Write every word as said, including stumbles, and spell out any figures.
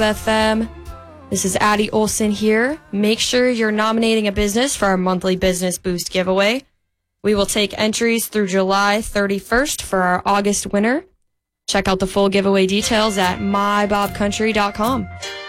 F M. This is Addie Olson here. Make sure you're nominating a business for our monthly Business Boost giveaway. We will take entries through July thirty-first for our August winner. Check out the full giveaway details at my bob country dot com.